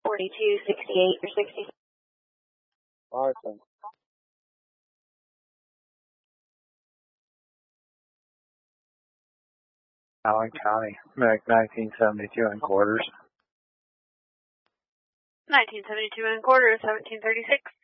4268 or 60. All right, then. Allen County, Medic 1972 in quarters. 1972 in quarters, 1736.